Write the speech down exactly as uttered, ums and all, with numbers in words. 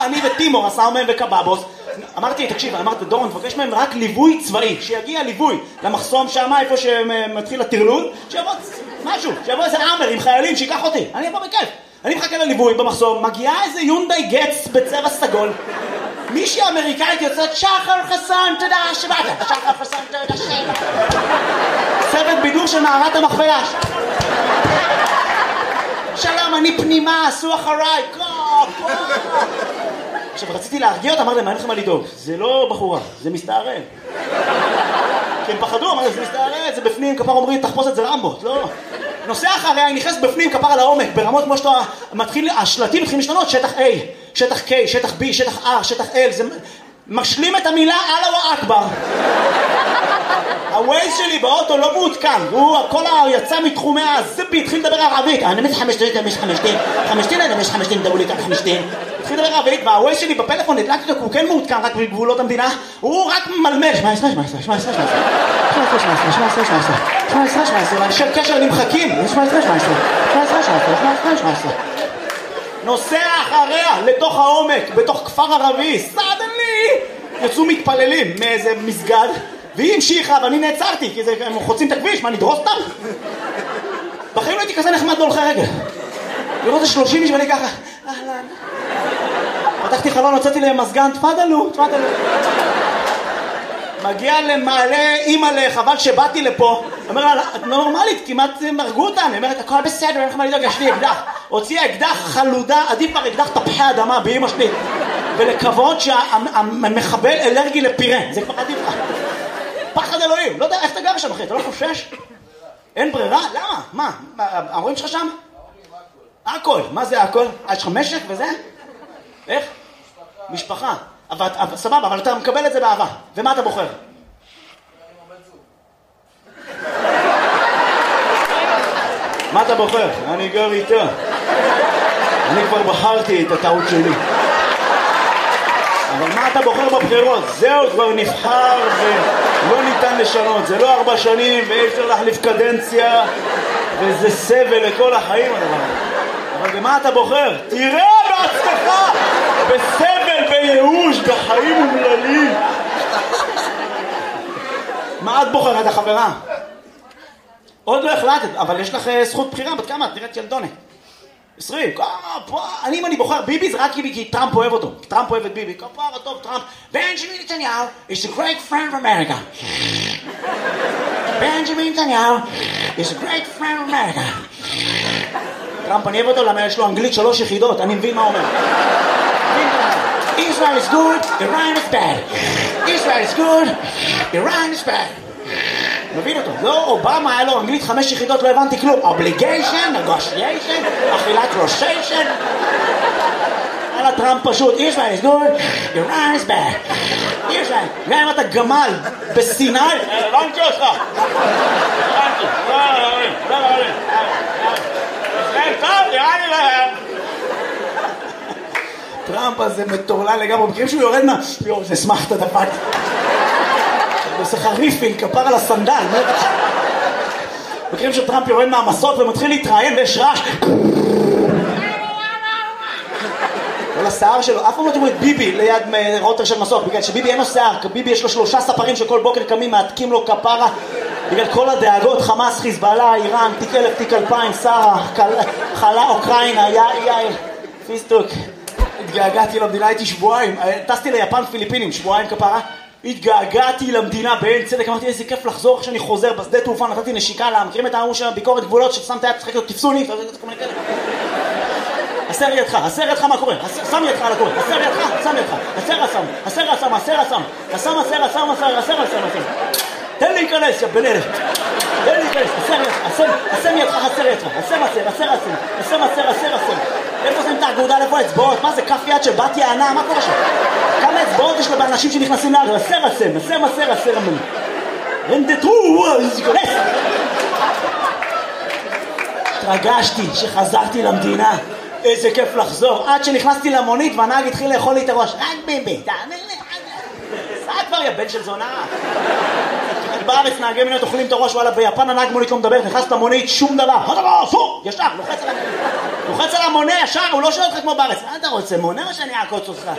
אני וטימור, הסאומן וקבאבוס, אמרתי, תקשיב, אמרתי, דורון, תבקש מהם רק ליווי צבאי, שיגיע ליווי למחסום שם, איפה שמתחיל הטרלול, שיבוא משהו, שיבוא איזה אמר עם חיילים, שיקח אותי, אני אבוא בכיף. אני מחכה לליווי במחסום, מגיעה איזה יונדאי גץ בצבע סגול, מישהי אמריקאית יוצאת, שחר חסן, תודה שבאת, שחר חסן, תודה שבאת. צוות בידור של מערת המכפלה. שלום, אני פנימה, עשו אחריי, קו, קו. עכשיו, רציתי להרגיע אותה, אמרתי להם, אין לכם מה לדאוג, זה לא בחורה, זה מסתערב. כי הם פחדו, אמרתי, זה מסתערב, זה בפנים, כפר אומרים, תחפוש את זה רמבות, לא. נוסע אחריה, היא נכנסת בפנים, כפר על העומק, ברמות כמו שאתה מתחיל, השלטים מתחילים להשתנות, שטח A, שטח K, שטח B, שטח R, שטח L, זה משלים את המילה אללה אכבר. הווייז שלי באוטו לא מעודכן, הוא כל היצא מתחומי הזיפי, התחיל לדבר ערבית, אני מזה חמשתין, אני מזה חמשתין, חמשתין, אני מזה חמשתין, דברו לי כאן חמשתין. התחיל לדבר ערבית, והווייז שלי בפלאפון נדלקתי אותו, הוא כן מעודכן רק בגבולות המדינה, הוא רק מלמל, שמע, שמע, שמע, שמע, שמע, שמע, שמע, שמע, שמע, שמע, שמע, שמע, שמע, שמע, אנשי קשר נמחקים, שמע, שמע, שמע, שמע, שמע, שמע, שמע, נוסע אחריה לתוך העומק, בתוך כפר ערבי, סדנלי, יצאו מתפללים מאיזה מסגד, והיא המשיכה ואני נעצרתי, כי הם חוצים את הכביש, מה, נדרוס אותם? בחיים לא הייתי כזה נחמד להולכי רגל. לראות את שלושים איש ואני ככה, אהלן. פתחתי חלון, הוצאתי להם מזגן, תפדלו, תפדלו. מגיע למעלה, אימא לחבל שבאתי לפה, אומר לה, את לא נורמלית, כמעט מרגו אותנו, אומרת, הכל בסדר, אין לך מה לדאוג, יש לי אקדח. הוציאה אקדח חלודה, עדיף כבר אקדח תפוחי אדמה באמא שלי, ולקוות שהמחבל אלרגי לפירה, זה כבר עדיף לך. פחד אלוהים, לא יודע איך אתה גר שם אחי, אתה לא חושש? אין ברירה? למה? מה? ההורים שלך שם? הכל, מה זה הכל? יש לך משק וזה? איך? משפחה. אבל, אבל, סבבה, אבל אתה מקבל את זה באהבה. ומה אתה בוחר? מה אתה בוחר? אני גר איתה. אני כבר בחרתי את הטעות שלי. אבל מה אתה בוחר בבחירות? זהו, כבר נבחר ולא ניתן לשנות. זה לא ארבע שנים ואי אפשר להחליף קדנציה וזה סבל לכל החיים הדבר. אבל במה אתה בוחר? תראה בהצלחה! בסבל, בייאוש, בחיים אומללים. מה את בוחרת, החברה? עוד לא החלטת, אבל יש לך זכות בחירה, בת כמה? את נראית ילדונת. עשרים, אני אם אני בוחר ביבי זה רק כי טראמפ אוהב אותו, כי טראמפ אוהב את ביבי, כפרה טוב טראמפ. בנג'מין נתניהו is a great friend of America. בנג'מין נתניהו is a great friend of America. טראמפ אני אוהב אותו למה יש לו אנגלית שלוש יחידות, אני מבין מה אומר. Israel is good, Iran is bad. Israel is good, Iran is bad. מבין אותו, לא אובמה היה לו אנגלית חמש יחידות, לא הבנתי כלום. obligation, negotiation, אכילת רושיישן. על הטראמפ פשוט, Israel is good, Iran is bad. Israel, גם אם אתה גמל בסיני, הבנתי אותך. הבנתי, לא רבים, לא רבים. ישראל טוב, נראה לי להם. טראמפ הזה מטורלל לגמרי, מכירים שהוא יורד מה? יואו, זה שמח את הדפת. עושה חריפין, כפר על הסנדל. מכירים שטראמפ יורד מהמסות ומתחיל להתראיין ויש רעש. כל השיער שלו, אף פעם לא תראו את ביבי ליד רוטר של מסוק, בגלל שביבי אין לו שיער, כי ביבי יש לו שלושה ספרים שכל בוקר קמים, מעתקים לו כפרה, בגלל כל הדאגות, חמאס, חיזבאללה, איראן, תיק אלף, תיק אלפיים, שרה, חלה, אוקראינה, יאיר, פיסטוק. התגעגעתי למדינה, הייתי שבועיים, טסתי ליפן פיליפינים, שבועיים כפרה, התגעגעתי למדינה בעין צדק, אמרתי איזה כיף לחזור כשאני חוזר בשדה תעופה, נתתי נשיקה לה, מכירים את האמור של ביקורת גבולות, ששמת יד, תשחק לו, תפסו לי, הסר ידך, הסר ידך מה קורה, שם ידך על הקורה, הסר ידך, שם ידך, הסר הסם, הסר הסם, הסר הסם, הסם הסר הסם, הסר הסר הסם, תן לי להיכנס, יא בן אלף, תן לי להיכנס, הסר ידך, הסם ידך, הסר ידך, הסם הסר, הסר הסם, הסם הסר, הסר הסם, איפה שמים את האגודה, איפה האצבעות, מה זה כף יד של בת יענה, מה קורה שם? כמה אצבעות יש לו באנשים שנכנסים לארץ, הסר הסם, הסם הסר, הסר הסם, רנדטרו, להיכנס. התרגשתי שחזרתי למדינה, איזה כיף לחזור, עד שנכנסתי למונית והנהג התחיל לאכול לי את הראש, רק ביבי, תאמין לי, סע כבר, יא בן של זונה. בארץ נהגי מוניות אוכלים את הראש, וואלה, ביפן הנהג מונית לא מדבר, נכנס למונית, שום דבר. הדבר, סור, ישר, לוחץ על המונית. לוחץ על המונה, ישר, הוא לא שואל אותך כמו בארץ. מה אתה רוצה, מונה או שאני אעקוץ אותך?